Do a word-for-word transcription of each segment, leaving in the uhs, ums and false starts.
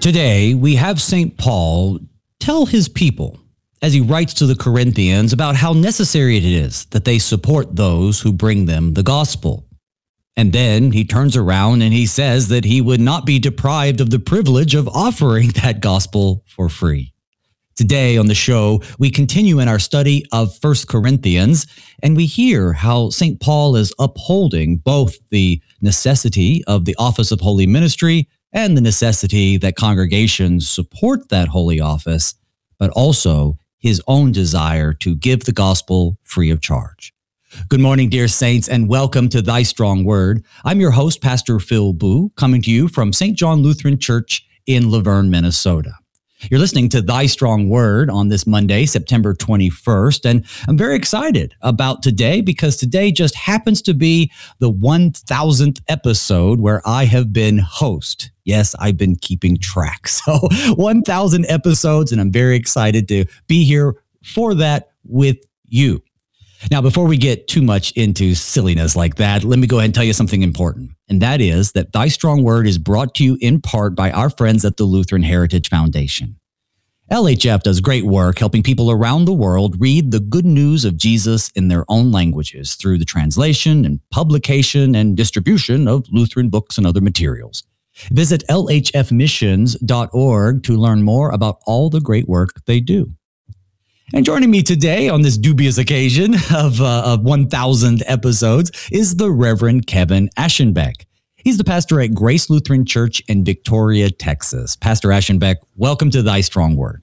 Today, we have Saint Paul tell his people, as he writes to the Corinthians, about how necessary it is that they support those who bring them the gospel. And then he turns around and he says that he would not be deprived of the privilege of offering that gospel for free. Today on the show, we continue in our study of First Corinthians, and we hear how Saint Paul is upholding both the necessity of the office of holy ministry and the necessity that congregations support that holy office, but also his own desire to give the gospel free of charge. Good morning, dear saints, and welcome to Thy Strong Word. I'm your host, Pastor Phil Boo, coming to you from Saint John Lutheran Church in Laverne, Minnesota. You're listening to Thy Strong Word on this Monday, September twenty-first, and I'm very excited about today because today just happens to be the one thousandth episode where I have been host. Yes, I've been keeping track. So one thousand episodes, and I'm very excited to be here for that with you. Now, before we get too much into silliness like that, let me go ahead and tell you something important. And that is that Thy Strong Word is brought to you in part by our friends at the Lutheran Heritage Foundation. L H F does great work helping people around the world read the good news of Jesus in their own languages through the translation and publication and distribution of Lutheran books and other materials. Visit L H F missions dot org to learn more about all the great work they do. And joining me today on this dubious occasion of, uh, of one thousand episodes is the Reverend Kevin Aschenbeck. He's the pastor at Grace Lutheran Church in Victoria, Texas. Pastor Aschenbeck, welcome to Thy Strong Word.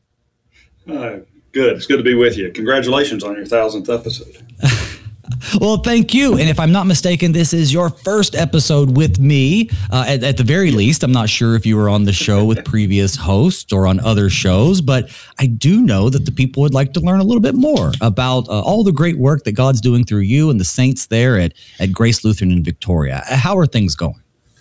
Uh, good. It's good to be with you. Congratulations on your thousandth episode. Well, thank you. And if I'm not mistaken, this is your first episode with me, uh, at, at the very least. I'm not sure if you were on the show with previous hosts or on other shows, but I do know that the people would like to learn a little bit more about uh, all the great work that God's doing through you and the saints there at, at Grace Lutheran in Victoria. How are things going?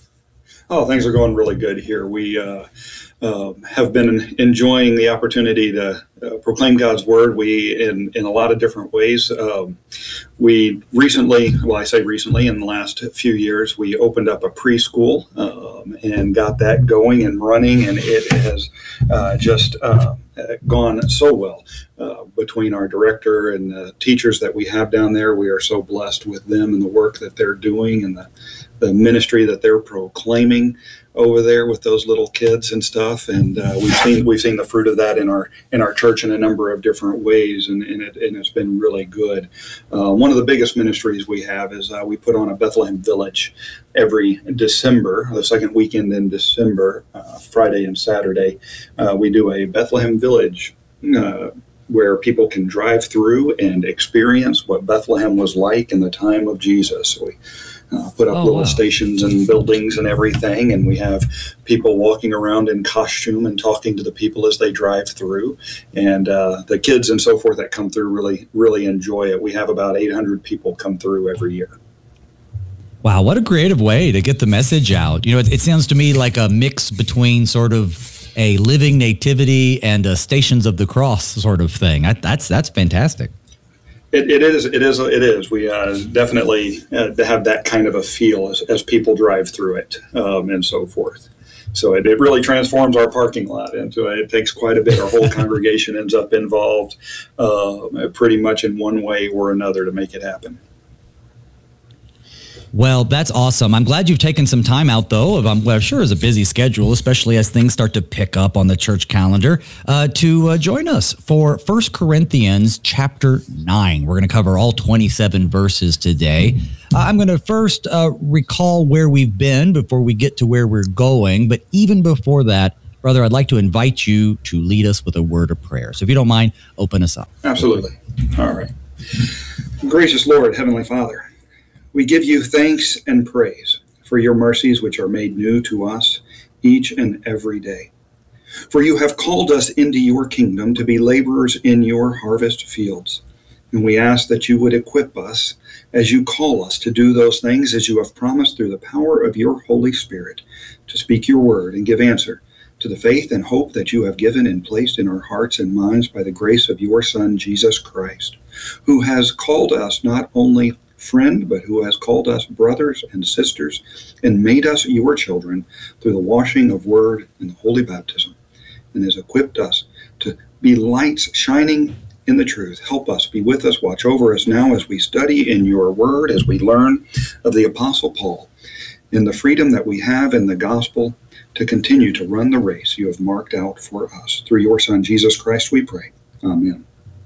Oh, things are going really good here. We uh, uh, have been enjoying the opportunity to uh, proclaim God's word. We, in, in a lot of different ways. Um, we recently, well, I say recently, in the last few years, we opened up a preschool um, and got that going and running, and it has uh, just uh, gone so well. Uh, between our director and the teachers that we have down there, we are so blessed with them and the work that they're doing and the, the ministry that they're proclaiming over there with those little kids and stuff. And uh, we've seen we've seen the fruit of that in our in our church in a number of different ways, and, and, it, and it's been really good. Uh, one of the biggest ministries we have is uh, we put on a Bethlehem Village every December, the second weekend in December, uh, Friday and Saturday. Uh, we do a Bethlehem Village uh, where people can drive through and experience what Bethlehem was like in the time of Jesus. We uh, put up oh, little wow. stations and buildings and everything, and we have people walking around in costume and talking to the people as they drive through. And uh, the kids and so forth that come through really, really enjoy it. We have about eight hundred people come through every year. Wow, what a creative way to get the message out. You know, it, it sounds to me like a mix between sort of a living nativity and a Stations of the Cross sort of thing. I, that's that's fantastic. It, it is. It is. It is. We uh, definitely uh, have that kind of a feel as, as people drive through it um, and so forth. So it, it really transforms our parking lot into a, it takes quite a bit. Our whole congregation ends up involved uh, pretty much in one way or another to make it happen. Well, that's awesome. I'm glad you've taken some time out, though, of um, well, sure is a busy schedule, especially as things start to pick up on the church calendar, uh, to uh, join us for First Corinthians chapter nine. We're going to cover all twenty-seven verses today. Uh, I'm going to first uh, recall where we've been before we get to where we're going. But even before that, brother, I'd like to invite you to lead us with a word of prayer. So if you don't mind, open us up. Absolutely. All right. Gracious Lord, Heavenly Father, we give you thanks and praise for your mercies which are made new to us each and every day. For you have called us into your kingdom to be laborers in your harvest fields. And we ask that you would equip us as you call us to do those things as you have promised through the power of your Holy Spirit, to speak your word and give answer to the faith and hope that you have given and placed in our hearts and minds by the grace of your Son, Jesus Christ, who has called us not only friend, but who has called us brothers and sisters and made us your children through the washing of word and the holy baptism, and has equipped us to be lights shining in the truth. Help us, be with us, watch over us now as we study in your word, as we learn of the Apostle Paul, in the freedom that we have in the gospel to continue to run the race you have marked out for us. Through your Son, Jesus Christ, we pray. Amen.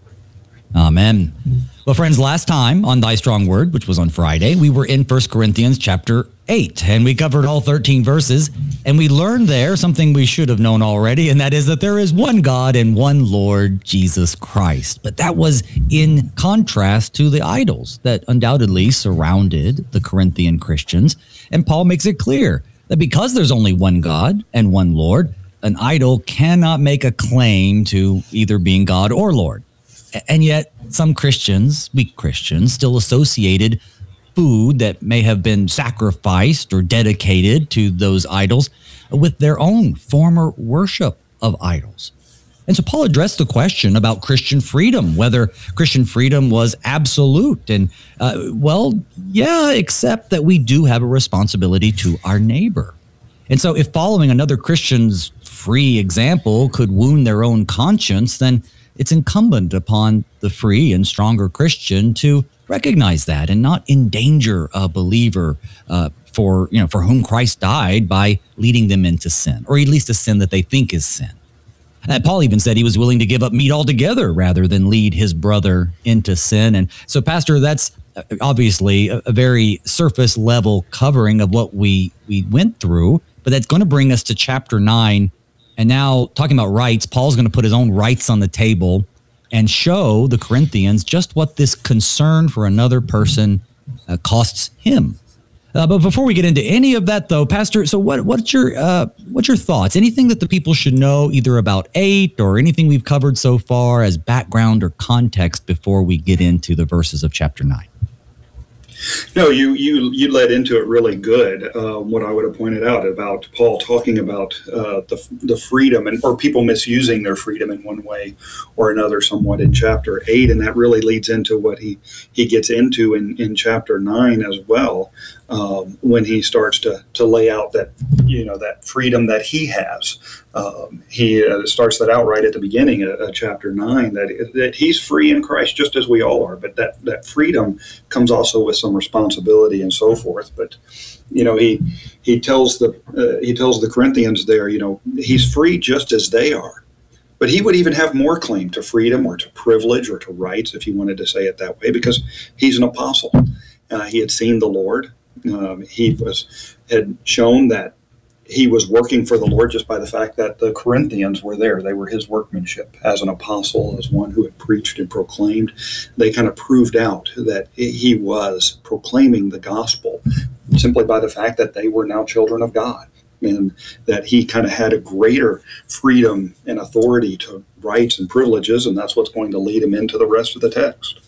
Amen. Well, friends, last time on Thy Strong Word, which was on Friday, we were in First Corinthians chapter eight, and we covered all thirteen verses, and we learned there something we should have known already, and that is that there is one God and one Lord, Jesus Christ. But that was in contrast to the idols that undoubtedly surrounded the Corinthian Christians, and Paul makes it clear that because there's only one God and one Lord, an idol cannot make a claim to either being God or Lord. And yet some Christians, weak Christians, still associated food that may have been sacrificed or dedicated to those idols with their own former worship of idols. And so Paul addressed the question about Christian freedom, whether Christian freedom was absolute. And, uh, well, yeah, except that we do have a responsibility to our neighbor. And so if following another Christian's free example could wound their own conscience, then it's incumbent upon the free and stronger Christian to recognize that and not endanger a believer uh, for, you know, for whom Christ died by leading them into sin, or at least a sin that they think is sin. Uh, Paul even said he was willing to give up meat altogether rather than lead his brother into sin. And so, Pastor, that's obviously a, a very surface level covering of what we, we went through, but that's going to bring us to chapter nine. And now, talking about rights, Paul's going to put his own rights on the table and show the Corinthians just what this concern for another person uh, costs him. Uh, but before we get into any of that, though, Pastor, so what, what's your uh, what's your thoughts? Anything that the people should know either about eight or anything we've covered so far as background or context before we get into the verses of chapter nine? No, you you you led into it really good. Uh, what I would have pointed out about Paul talking about uh, the the freedom and or people misusing their freedom in one way or another, somewhat in chapter eight, and that really leads into what he he gets into in, in chapter nine as well, um, when he starts to to lay out that you know that freedom that he has. Um, he uh, starts that out right at the beginning of, of chapter nine, that that he's free in Christ just as we all are, but that that freedom comes also with some responsibility and so forth. But you know, he he tells the uh, he tells the Corinthians there, you know, he's free just as they are, but he would even have more claim to freedom or to privilege or to rights, if you wanted to say it that way, because he's an apostle. Uh, he had seen the Lord. Um, he was had shown that he was working for the Lord just by the fact that the Corinthians were there. They were his workmanship as an apostle, as one who had preached and proclaimed. They kind of proved out that he was proclaiming the gospel simply by the fact that they were now children of God, and that he kind of had a greater freedom and authority to rights and privileges, and that's what's going to lead him into the rest of the text.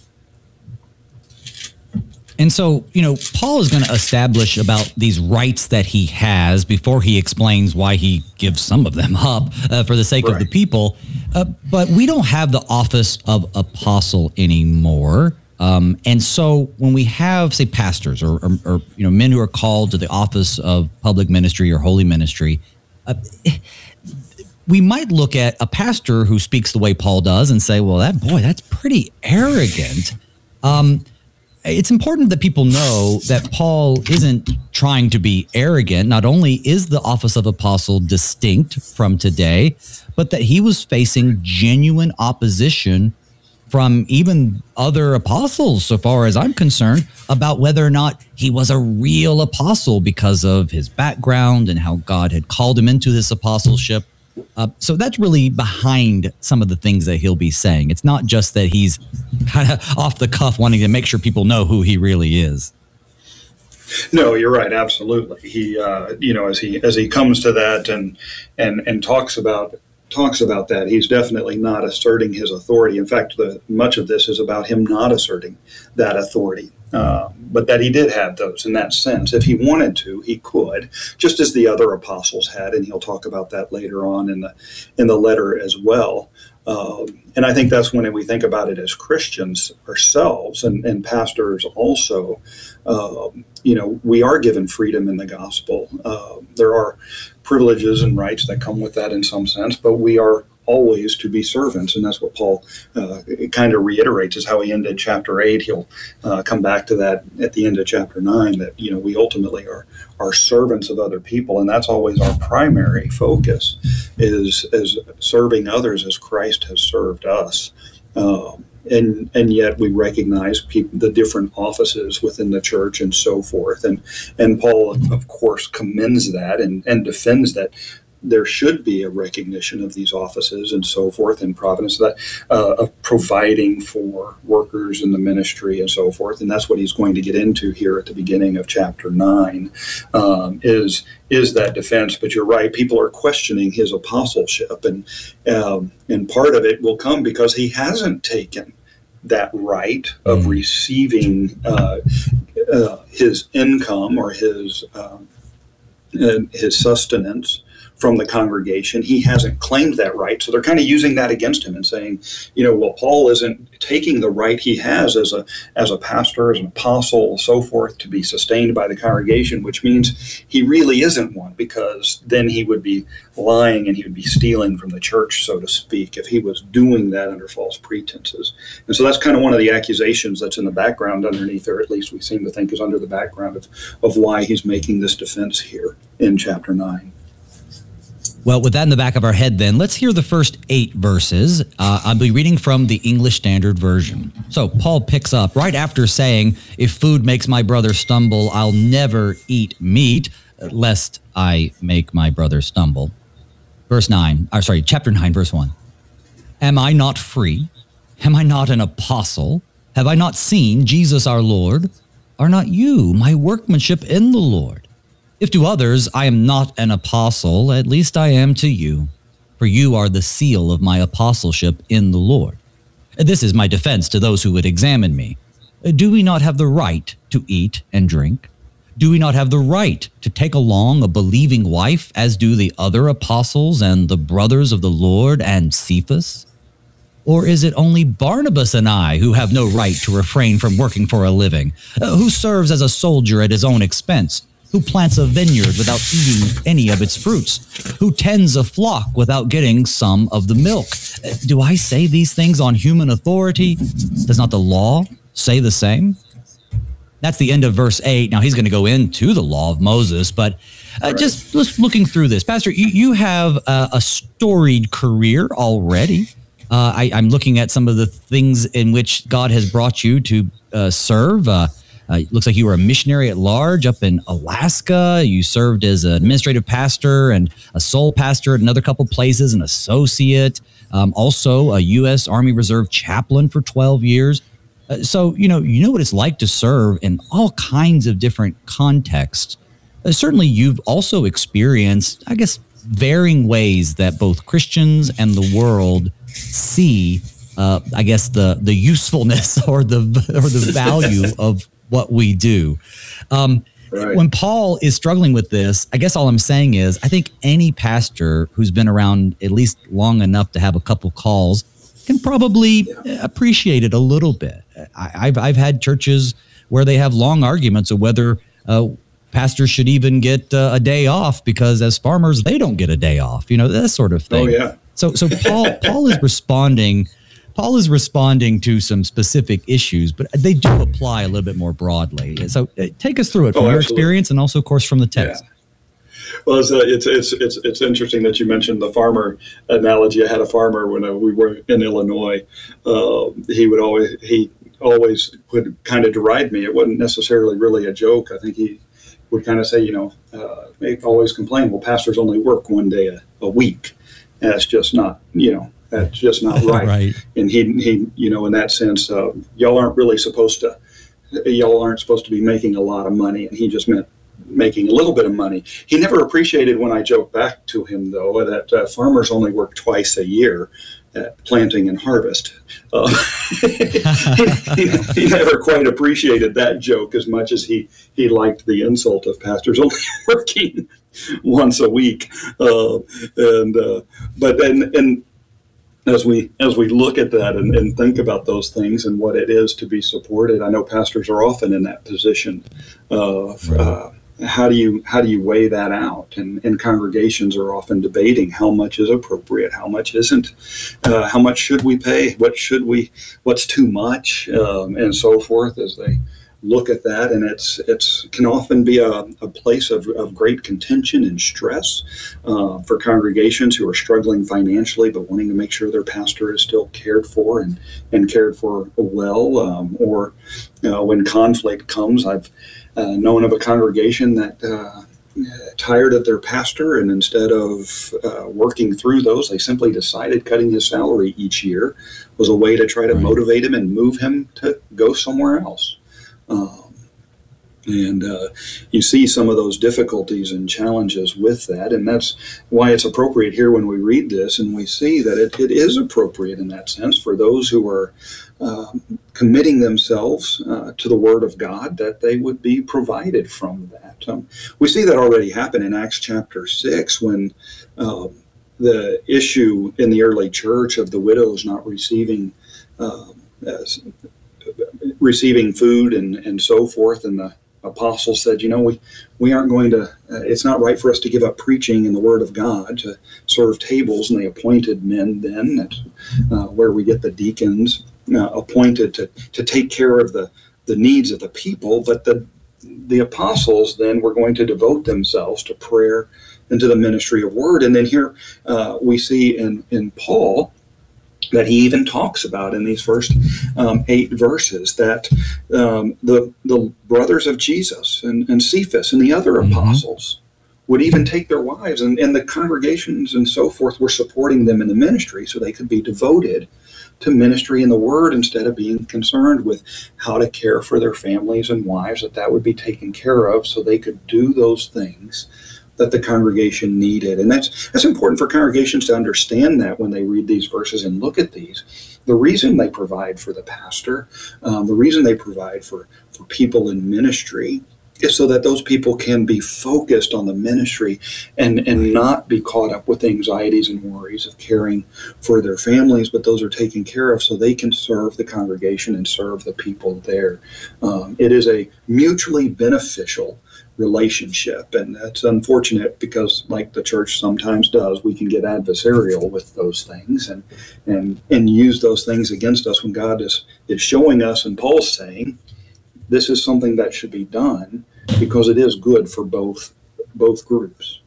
And so, you know, Paul is going to establish about these rights that he has before he explains why he gives some of them up uh, for the sake right. of the people. Uh, but we don't have the office of apostle anymore. Um, and so when we have, say, pastors or, or, or, you know, men who are called to the office of public ministry or holy ministry, uh, we might look at a pastor who speaks the way Paul does and say, well, that boy, that's pretty arrogant. Um It's important that people know that Paul isn't trying to be arrogant. Not only is the office of apostle distinct from today, but that he was facing genuine opposition from even other apostles, so far as I'm concerned, about whether or not he was a real apostle because of his background and how God had called him into this apostleship. Uh, so that's really behind some of the things that he'll be saying. It's not just that he's kind of off the cuff wanting to make sure people know who he really is. No, you're right. Absolutely. He, uh, you know, as he as he comes to that and and and talks about talks about that, he's definitely not asserting his authority. In fact, the much of this is about him not asserting that authority. Uh, but that he did have those in that sense. If he wanted to, he could, just as the other apostles had, and he'll talk about that later on in the in the letter as well. Um, and I think that's when we think about it as Christians ourselves and, and pastors also. Um, you know, we are given freedom in the gospel. Uh, there are privileges and rights that come with that in some sense, but we are always to be servants, and that's what Paul uh, kind of reiterates, is how he ended chapter eight. He'll uh, come back to that at the end of chapter nine, that, you know, we ultimately are are servants of other people, and that's always our primary focus, is is serving others as Christ has served us. Um, and and yet we recognize people, the different offices within the church and so forth, and and Paul, of course, commends that and, and defends that. There should be a recognition of these offices and so forth in Providence, that uh, of providing for workers in the ministry and so forth. And that's what he's going to get into here at the beginning of chapter nine, um, is is that defense. But you're right, people are questioning his apostleship, and um, and part of it will come because he hasn't taken that right of mm. receiving uh, uh, his income or his um, uh, his sustenance from the congregation. He hasn't claimed that right. So they're kind of using that against him and saying, you know, well, Paul isn't taking the right he has as a as a pastor, as an apostle, so forth, to be sustained by the congregation, which means he really isn't one, because then he would be lying and he would be stealing from the church, so to speak, if he was doing that under false pretenses. And so that's kind of one of the accusations that's in the background underneath, or at least we seem to think is under the background of, of why he's making this defense here in chapter nine. Well, with that in the back of our head, then, let's hear the first eight verses. Uh, I'll be reading from the English Standard Version. So Paul picks up right after saying, if food makes my brother stumble, I'll never eat meat, lest I make my brother stumble. Verse nine, or sorry, chapter nine, verse one. Am I not free? Am I not an apostle? Have I not seen Jesus our Lord? Are not you my workmanship in the Lord? If to others I am not an apostle, at least I am to you, for you are the seal of my apostleship in the Lord. This is my defense to those who would examine me. Do we not have the right to eat and drink? Do we not have the right to take along a believing wife, as do the other apostles and the brothers of the Lord and Cephas? Or is it only Barnabas and I who have no right to refrain from working for a living, who serves as a soldier at his own expense, who plants a vineyard without eating any of its fruits, who tends a flock without getting some of the milk? Do I say these things on human authority? Does not the law say the same? That's the end of verse eight. Now he's going to go into the law of Moses, but uh, just, just looking through this, Pastor, you, you have uh, a storied career already. Uh, I, I'm looking at some of the things in which God has brought you to uh, serve. Uh, Uh, it looks like you were a missionary at large up in Alaska. You served as an administrative pastor and a sole pastor at another couple places, an associate, um, also a U S Army Reserve chaplain for twelve years. Uh, so, you know, you know what it's like to serve in all kinds of different contexts. Uh, certainly, you've also experienced, I guess, varying ways that both Christians and the world see, uh, I guess, the the usefulness or the or the value of what we do. Um, right. When Paul is struggling with this, I guess all I'm saying is, I think any pastor who's been around at least long enough to have a couple calls can probably yeah. appreciate it a little bit. I, I've I've had churches where they have long arguments of whether uh, pastors should even get uh, a day off, because as farmers they don't get a day off. You know, that sort of thing. Oh yeah. So so Paul Paul is responding. Paul is responding to some specific issues, but they do apply a little bit more broadly. So uh, take us through it from oh, your experience, and also, of course, from the text. Yeah. Well, it's, uh, it's it's it's it's interesting that you mentioned the farmer analogy. I had a farmer when uh, we were in Illinois. Uh, he would always he always would kind of deride me. It wasn't necessarily really a joke. I think he would kind of say, you know, uh, he'd always complain, well, pastors only work one day a, a week. And that's just not, you know, that's just not right. Right. And he, he, you know, in that sense, uh, y'all aren't really supposed to, y'all aren't supposed to be making a lot of money. And he just meant making a little bit of money. He never appreciated when I joked back to him, though, that uh, farmers only work twice a year. at planting and harvest. Uh, he, he, he never quite appreciated that joke as much as he, he liked the insult of pastors only working once a week. Uh, and uh, but and and as we as we look at that and, and think about those things and what it is to be supported, I know pastors are often in that position of uh, how do you how do you weigh that out? And, and congregations are often debating how much is appropriate, how much isn't, uh, how much should we pay, what should we, what's too much, um, and so forth as they look at that. And it's it's can often be a, a place of, of great contention and stress uh, for congregations who are struggling financially but wanting to make sure their pastor is still cared for and, and cared for well. Um, or uh, when conflict comes, I've Uh, known of a congregation that uh, tired of their pastor, and instead of uh, working through those, they simply decided cutting his salary each year was a way to try to right. motivate him and move him to go somewhere else. Um, and uh, you see some of those difficulties and challenges with that, and that's why it's appropriate here when we read this and we see that it, it is appropriate in that sense for those who are Um, committing themselves uh, to the Word of God, that they would be provided from that. Um, we see that already happen in Acts chapter six when uh, the issue in the early church of the widows not receiving uh, as, receiving food and, and so forth, and the apostles said, you know, we, we aren't going to, uh, it's not right for us to give up preaching in the Word of God to serve tables, and they appointed men then, that's uh, where we get the deacons, Uh, appointed to, to take care of the, the needs of the people, but the the apostles then were going to devote themselves to prayer and to the ministry of word. And then here uh, we see in, in Paul that he even talks about in these first um, eight verses that um, the the brothers of Jesus and, and Cephas and the other mm-hmm. apostles would even take their wives, and, and the congregations and so forth were supporting them in the ministry so they could be devoted to ministry in the word instead of being concerned with how to care for their families and wives, that that would be taken care of so they could do those things that the congregation needed. And that's that's important for congregations to understand that when they read these verses and look at these. The reason they provide for the pastor, um, the reason they provide for, for people in ministry is so that those people can be focused on the ministry and, and not be caught up with anxieties and worries of caring for their families, but those are taken care of so they can serve the congregation and serve the people there. Um, it is a mutually beneficial relationship, and that's unfortunate because, like the church sometimes does, we can get adversarial with those things and and, and use those things against us when God is, is showing us, and Paul's saying, this is something that should be done because it is good for both both groups.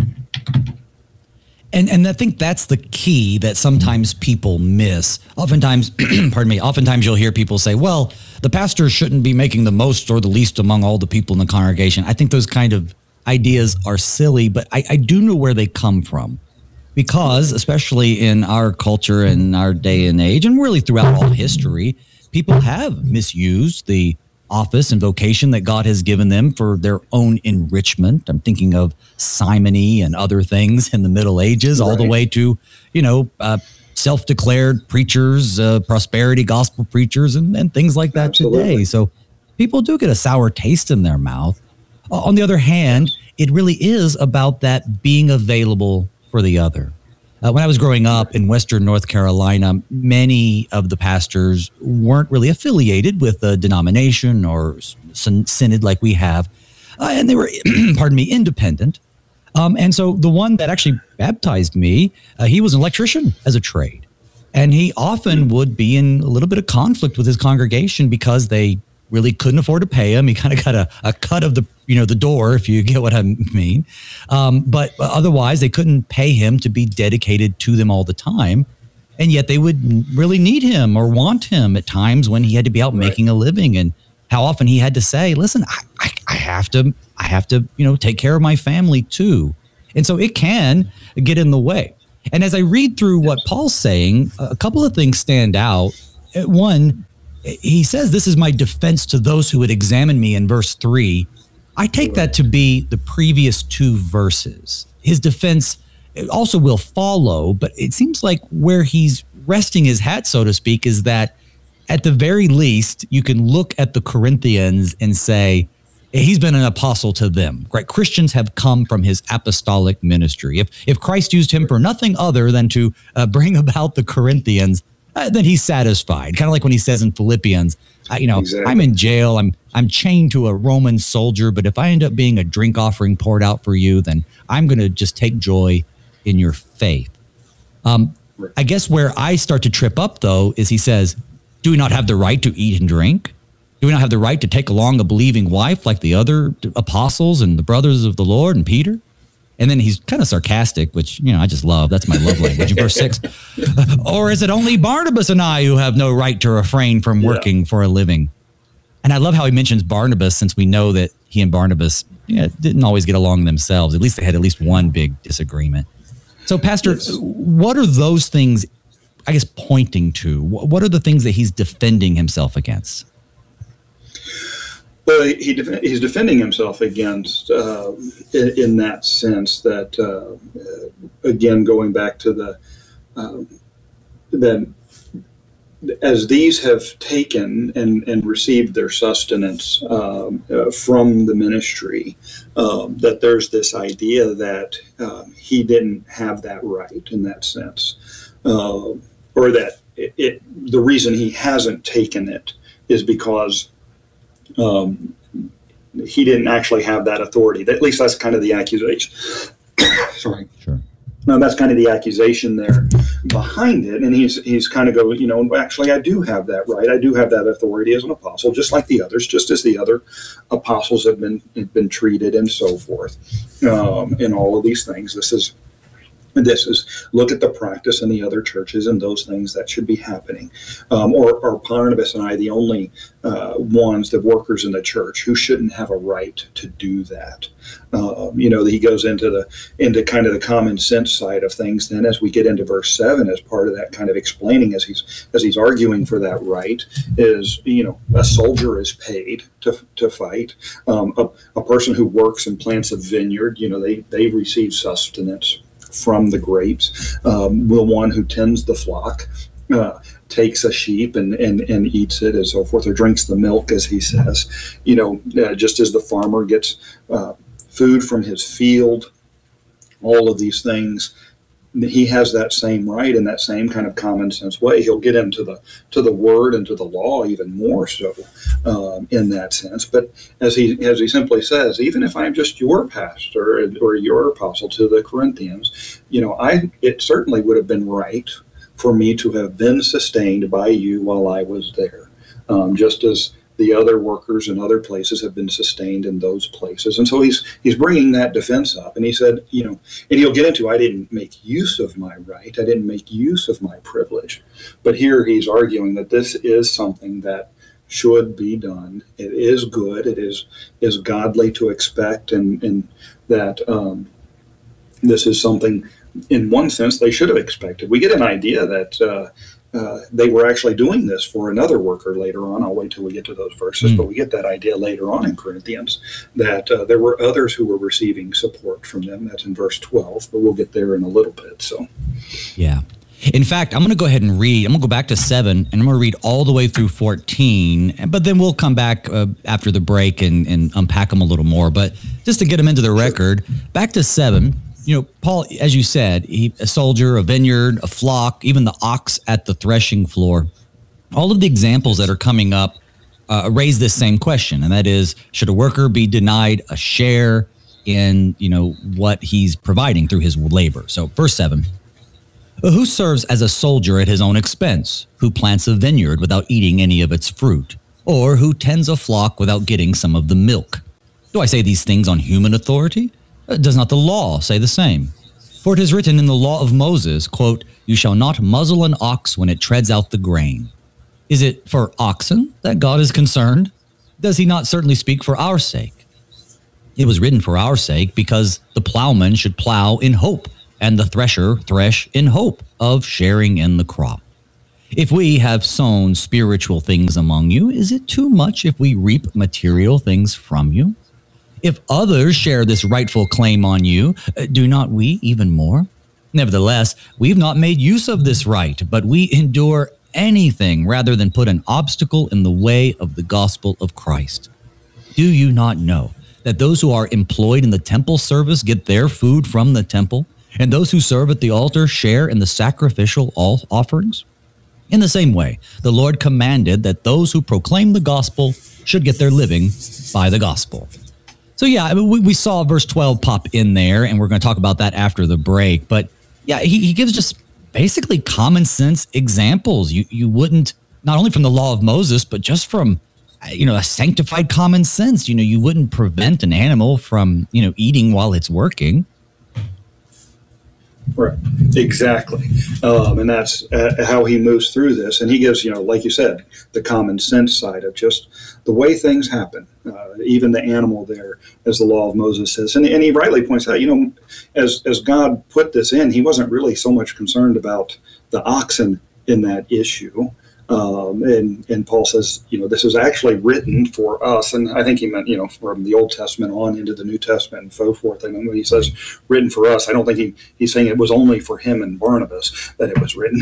And and I think that's the key that sometimes people miss. Oftentimes, pardon me, oftentimes you'll hear people say, well, the pastor shouldn't be making the most or the least among all the people in the congregation. I think those kind of ideas are silly, but I, I do know where they come from. Because especially in our culture and our day and age, and really throughout all history, people have misused the office and vocation that God has given them for their own enrichment. I'm thinking of simony and other things in the Middle Ages, right. all the way to, you know, uh, self-declared preachers, uh, prosperity gospel preachers, and, and things like that Absolutely. Today. So people do get a sour taste in their mouth. Uh, on the other hand, it really is about that being available for the other. Uh, when I was growing up in Western North Carolina, many of the pastors weren't really affiliated with a denomination or synod like we have, uh, and they were, pardon me, independent. Um, and so the one that actually baptized me, uh, he was an electrician as a trade, and he often would be in a little bit of conflict with his congregation because they really couldn't afford to pay him. He kind of got a, a cut of the, you know, the door, if you get what I mean. Um, but otherwise, they couldn't pay him to be dedicated to them all the time. And yet they would really need him or want him at times when he had to be out right. making a living. And how often he had to say, listen, I, I, I have to, I have to, you know, take care of my family too. And so it can get in the way. And as I read through what Paul's saying, a couple of things stand out. One, he says, this is my defense to those who would examine me in verse three. I take that to be the previous two verses. His defense also will follow, but it seems like where he's resting his hat, so to speak, is that at the very least, you can look at the Corinthians and say, he's been an apostle to them, right? Christians have come from his apostolic ministry. If if Christ used him for nothing other than to uh, bring about the Corinthians, uh, then he's satisfied. Kind of like when he says in Philippians, uh, you know, exactly. I'm in jail, I'm I'm chained to a Roman soldier, but if I end up being a drink offering poured out for you, then I'm going to just take joy in your faith. Um, I guess where I start to trip up, though, is he says, do we not have the right to eat and drink? Do we not have the right to take along a believing wife like the other apostles and the brothers of the Lord and Peter? And then he's kind of sarcastic, which, you know, I just love. That's my love language. In verse six, or is it only Barnabas and I who have no right to refrain from working yeah. for a living? And I love how he mentions Barnabas, since we know that he and Barnabas yeah, didn't always get along themselves. At least they had at least one big disagreement. So, Pastor, yes. what are those things, I guess, pointing to? What are the things that he's defending himself against? Well, he def- he's defending himself against, uh, in, in that sense that, uh, again, going back to the, uh, that as these have taken and, and received their sustenance um, uh, from the ministry, um, that there's this idea that uh, he didn't have that right in that sense, uh, or that it, it, the reason he hasn't taken it is because Um, he didn't actually have that authority. At least that's kind of the accusation. Sorry. Sure. No, that's kind of the accusation there behind it. And he's he's kind of go, you know, actually, I do have that right. I do have that authority as an apostle, just like the others, just as the other apostles have been have been treated and so forth. Um, and all of these things. This is. This is look at the practice in the other churches and those things that should be happening. Um, or are Barnabas and I the only uh, ones, the workers in the church, who shouldn't have a right to do that? Um, you know, he goes into the into kind of the common sense side of things. Then, as we get into verse seven, as part of that kind of explaining, as he's as he's arguing for that right, is you know a soldier is paid to to fight. Um, a, a person who works and plants a vineyard, you know, they they receive sustenance from the grapes. Um, will one who tends the flock uh, takes a sheep and, and, and eats it and so forth, or drinks the milk, as he says, you know, uh, just as the farmer gets uh, food from his field, all of these things, he has that same right in that same kind of common sense way. He'll get into the to the word and to the law even more so um, in that sense. But as he as he simply says, even if I'm just your pastor or your apostle to the Corinthians, you know, I it certainly would have been right for me to have been sustained by you while I was there, um, just as the other workers in other places have been sustained in those places. And so he's he's bringing that defense up. And he said, you know, and he'll get into, I didn't make use of my right. I didn't make use of my privilege. But here he's arguing that this is something that should be done. It is good. It is is godly to expect, and, and that um, this is something, in one sense, they should have expected. We get an idea that uh, Uh, they were actually doing this for another worker later on. I'll wait till we get to those verses, mm. but we get that idea later on in Corinthians that uh, there were others who were receiving support from them. That's in verse twelve, but we'll get there in a little bit. So, yeah. In fact, I'm going to go ahead and read. I'm going to go back to seven, and I'm going to read all the way through fourteen, but then we'll come back uh, after the break and, and unpack them a little more. But just to get them into the record, back to seven. You know, Paul, as you said, he, a soldier, a vineyard, a flock, even the ox at the threshing floor. All of the examples that are coming up uh, raise this same question, and that is, should a worker be denied a share in, you know, what he's providing through his labor? So, verse seven, who serves as a soldier at his own expense, who plants a vineyard without eating any of its fruit, or who tends a flock without getting some of the milk? Do I say these things on human authority? Does not the law say the same? For it is written in the law of Moses, quote, you shall not muzzle an ox when it treads out the grain. Is it for oxen that God is concerned? Does he not certainly speak for our sake? It was written for our sake because the plowman should plow in hope and the thresher thresh in hope of sharing in the crop. If we have sown spiritual things among you, is it too much if we reap material things from you? If others share this rightful claim on you, do not we even more? Nevertheless, we've not made use of this right, but we endure anything rather than put an obstacle in the way of the gospel of Christ. Do you not know that those who are employed in the temple service get their food from the temple, and those who serve at the altar share in the sacrificial offerings? In the same way, the Lord commanded that those who proclaim the gospel should get their living by the gospel. So yeah, I mean, we, we saw verse twelve pop in there, and we're going to talk about that after the break. But yeah, he, he gives just basically common sense examples. You you wouldn't, not only from the law of Moses, but just from, you know, a sanctified common sense. You know, you wouldn't prevent an animal from, you know, eating while it's working. Right, exactly. Um, and that's uh, how he moves through this. And he gives, you know, like you said, the common sense side of just the way things happen, uh, even the animal there, as the law of Moses says. And, and he rightly points out, you know, as, as God put this in, he wasn't really so much concerned about the oxen in that issue. Um, and, and Paul says, you know, this is actually written for us. And I think he meant, you know, from the Old Testament on into the New Testament and so forth. And when he says written for us, I don't think he, he's saying it was only for him and Barnabas that it was written.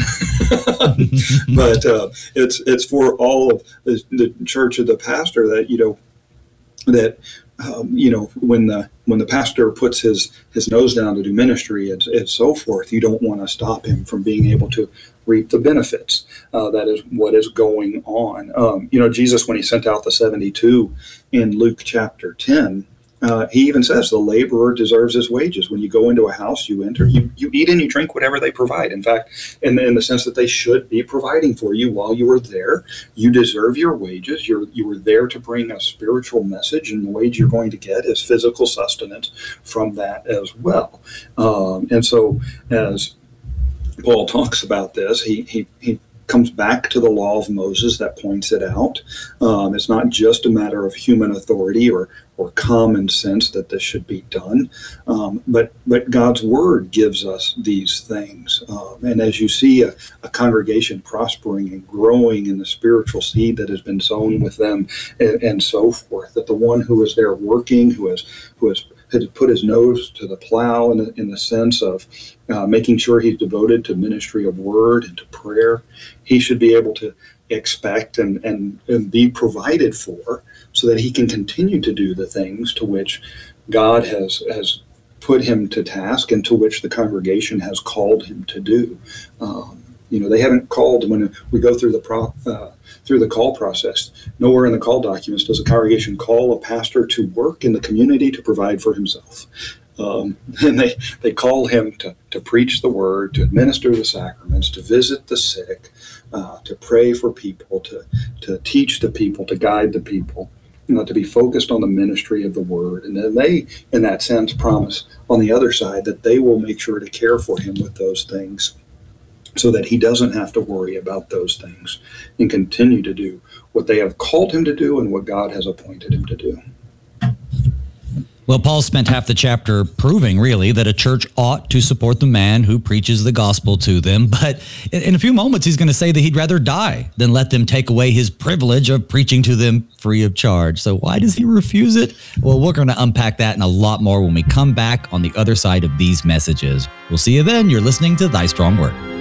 But uh, it's it's for all of the, the church of the pastor that, you know, that, um, you know, when the when the pastor puts his, his nose down to do ministry and, and so forth, you don't want to stop him from being able to reap the benefits. Uh, that is what is going on. Um, you know, Jesus, when he sent out the seventy-two in Luke chapter ten, uh, he even says the laborer deserves his wages. When you go into a house, you enter, you, you eat and you drink whatever they provide. In fact, in, in the sense that they should be providing for you while you are there, you deserve your wages. You're, you were there to bring a spiritual message, and the wage you're going to get is physical sustenance from that as well. Um, and so as Paul talks about this, he, he, he comes back to the law of Moses that points it out. Um, it's not just a matter of human authority or, or common sense that this should be done, um, but but God's word gives us these things. Um, and as you see a, a congregation prospering and growing in the spiritual seed that has been sown with them and, and so forth, that the one who is there working, who has who has had put his nose to the plow in the, in the sense of uh, making sure he's devoted to ministry of word and to prayer, he should be able to expect and, and, and be provided for so that he can continue to do the things to which God has, has put him to task and to which the congregation has called him to do. Um, You know, they haven't called when we go through the pro, uh, through the call process. Nowhere in the call documents does a congregation call a pastor to work in the community to provide for himself. Um, and they, they call him to, to preach the word, to administer the sacraments, to visit the sick, uh, to pray for people, to, to teach the people, to guide the people, you know, to be focused on the ministry of the word. And then they, in that sense, promise on the other side that they will make sure to care for him with those things, so that he doesn't have to worry about those things and continue to do what they have called him to do and what God has appointed him to do. Well, Paul spent half the chapter proving, really, that a church ought to support the man who preaches the gospel to them. But in a few moments, he's going to say that he'd rather die than let them take away his privilege of preaching to them free of charge. So why does he refuse it? Well, we're going to unpack that and a lot more when we come back on the other side of these messages. We'll see you then. You're listening to Thy Strong Word.